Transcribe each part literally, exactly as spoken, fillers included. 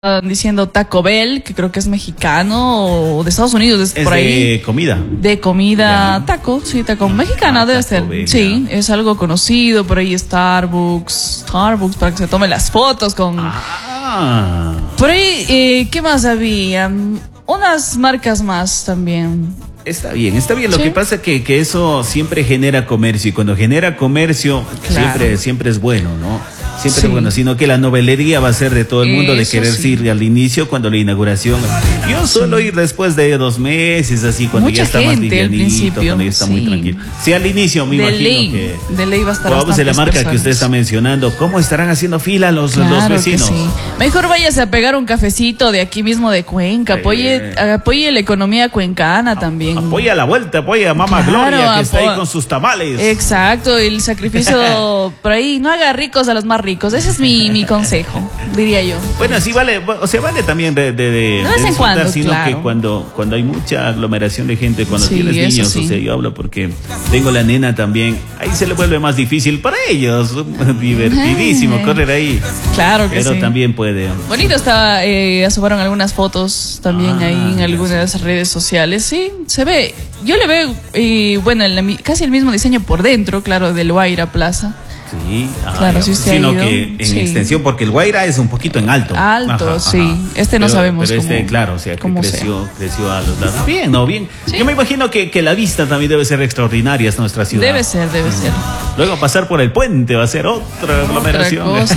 Estaban diciendo Taco Bell, que creo que es mexicano o de Estados Unidos, es, Es por ahí. de comida. De comida, Ya. taco, sí, taco mexicana Ah, debe Taco ser. Bell, Sí, ya. es algo conocido, por ahí Starbucks, Starbucks para que se tome las fotos con... Ah. Por ahí, eh, ¿qué más había? Unas marcas más también. Está bien, está bien. Lo Sí. que pasa es que, que eso siempre genera comercio. Y cuando genera comercio, Claro. siempre, siempre es bueno, ¿no? Siempre Sí. es bueno. Sino que la novelería va a ser de todo el mundo de Eso querer sí. ir al inicio cuando la inauguración. Yo suelo ir después de dos meses, así, cuando Mucha ya está más gente al livianito, principio, cuando ya está muy sí. tranquilo. Sí, al inicio me De imagino ley, que. de ley va a estar Vamos de la bastantes marca que personas. usted está mencionando. ¿Cómo estarán haciendo fila los, Claro los que vecinos? sí. Mejor váyase a pegar un cafecito de aquí mismo de Cuenca. Apoye, Eh. apoye la economía cuencana también. Apoya la vuelta, apoya a Mamá Claro, Gloria, que está ahí apo- con sus tamales. Exacto, el sacrificio por ahí, no haga ricos a los más ricos. Ese es mi, mi consejo, diría yo. Bueno, sí vale, o sea, vale también de, de, de, De vez en disfrutar, cuando, sino claro. que cuando, cuando hay mucha aglomeración de gente, cuando Sí, tienes eso niños, sí. o sea, yo hablo porque tengo la nena también, ahí se le vuelve más difícil para ellos, divertidísimo Ajá. correr ahí, Claro que pero sí. también puede. Bonito estaba, eh, asomaron algunas fotos también Ah, ahí en ya algunas redes sociales. Sí, se ve. Yo le veo, eh, bueno, en la mi- casi el mismo diseño por dentro, claro, del Guaira Plaza. Sí, ah, Claro, ya. sí usted ha Sino ido. que en Sí. extensión, porque el Guaira es un poquito en alto. Alto, sí. Este no Pero- sabemos Pero este, cómo- claro, o sea, que cómo creció, creció a los lados. Bien, ¿no? Bien. Sí. Yo me imagino que, que la vista también debe ser extraordinaria, es nuestra ciudad. Debe ser, debe ser. Luego pasar por el puente va a ser otra aglomeración. cosa.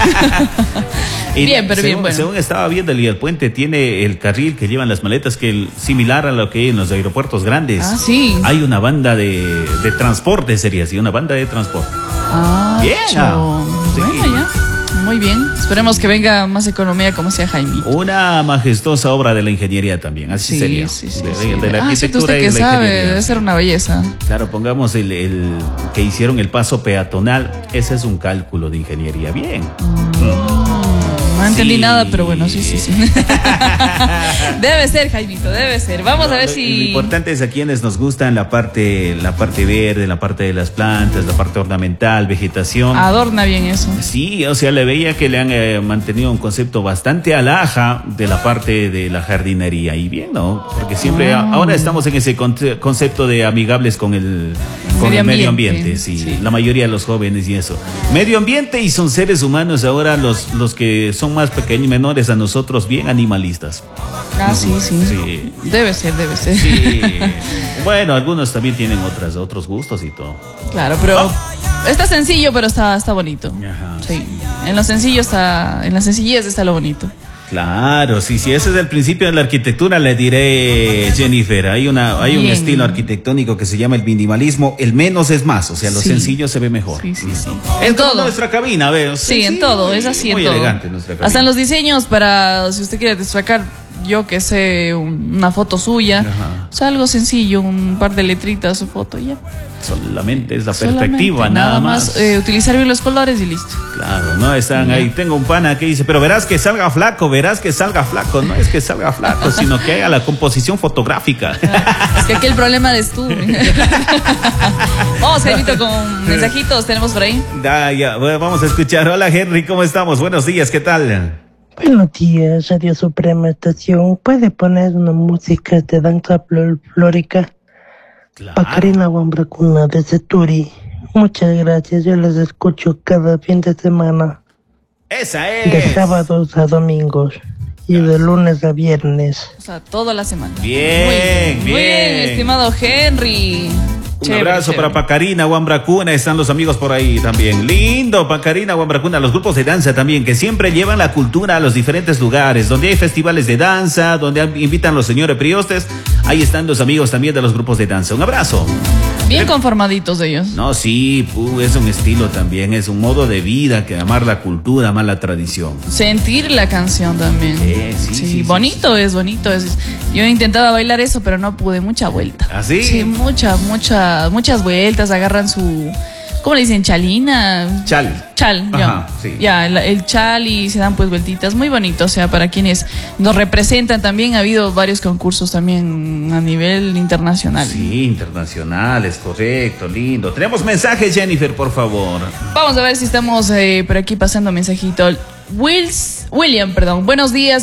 Y Bien, pero según, bien, bueno. según estaba viendo, el, el puente tiene el carril que llevan las maletas, que es similar a lo que hay en los aeropuertos grandes. Ah, sí. Hay una banda de, de transporte, sería así, una banda de transporte. Ah, Bien, cho- ah, sí. Bueno, ya. Muy bien. Esperemos que venga más economía como sea Jaime. Una majestuosa obra de la ingeniería también, así Sí, sería. sí, sí, de, sí. de la Ah, sí, arquitectura usted y que de la sabe, ingeniería. debe ser una belleza. Claro, pongamos el, el que hicieron el paso peatonal, ese es un cálculo de ingeniería. Bien. No entendí Sí. nada, pero bueno, sí, sí, sí. Debe ser, Jaimito, debe ser. Vamos a ver Lo- si... Lo importante es a quienes nos gustan la parte, la parte verde, la parte de las plantas, la parte ornamental, vegetación. Adorna bien eso. Sí, o sea, le veía que le han eh, mantenido un concepto bastante alhaja de la parte de la jardinería. Y bien, ¿no? Porque siempre, Ah. a- ahora estamos en ese conce- concepto de amigables con el, con Medio el medio ambiente. ambiente. Sí, Sí. la mayoría de los jóvenes y eso. Medio ambiente y son seres humanos ahora los, los que son más pequeños, menores a nosotros, bien animalistas. Ah, sí, sí. Sí. Debe ser, debe ser. Sí. Bueno, algunos también tienen otras, otros gustos y todo. Claro, pero está sencillo, pero está, está bonito. Ajá. Sí. En lo sencillo está, en la sencillez está lo bonito. Claro, sí, sí, ese es el principio de la arquitectura, le diré, Jennifer. Hay una, hay un Bien. estilo arquitectónico que se llama el minimalismo. El menos es más, o sea, lo Sí. sencillo se ve mejor. Sí, sí, sí. Es En como todo. nuestra cabina, veo. Sí, en todo, es así en muy todo. elegante nuestra cabina. Hasta en los diseños para, si usted quiere destacar, yo que sé, un- una foto suya. Ajá. O sea, algo sencillo, un par de letritas, su foto y ya. Solamente es la Solamente, perspectiva, nada, más. eh, utilizar bien los colores y listo. Claro, no están ahí. Tengo un pana que dice, pero verás que salga flaco, verás que salga flaco. No es que salga flaco, sino que haga la composición fotográfica. Es que aquí el problema es tú. Vamos, Jaimito, con mensajitos tenemos por ahí. Ya, ya, bueno, vamos a escuchar. Hola, Henry, ¿cómo estamos? Buenos días, ¿qué tal? Buenos días, Radio Suprema Estación. ¿Puede poner una música de danza folclórica? Claro. Pacarina Wambracuna desde Turi. Muchas gracias, yo les escucho cada fin de semana, Esa de es. sábados a domingos y de lunes a viernes. O sea, toda la semana. Bien, Muy bien, bien. estimado Henry. Un Chévere, abrazo chévere. para Pacarina, Wambracuna, están los amigos por ahí también. Lindo, Pacarina, Wambracuna, los grupos de danza también, que siempre llevan la cultura a los diferentes lugares, donde hay festivales de danza, donde invitan los señores priostes, ahí están los amigos también de los grupos de danza. Un abrazo. Bien conformaditos ellos. No, sí, pu, es un estilo también, es un modo de vida, que amar la cultura, amar la tradición. Sentir la canción también. Eh, sí, sí, sí, bonito es, bonito es. Yo intentaba bailar eso, pero no pude, mucha vuelta. ¿Ah, sí? Sí, mucha, mucha, muchas vueltas, agarran su, ¿cómo le dicen? Chalina. Chal. Chal, ya. Ajá, sí. Ya, el, el chal y se dan pues vueltitas. Muy bonito, o sea, para quienes nos representan también. Ha habido varios concursos también a nivel internacional. Sí, internacionales, correcto, lindo. Tenemos mensajes, Jennifer, por favor. Vamos a ver si estamos eh, por aquí pasando mensajito. Wills, William, perdón. Buenos días.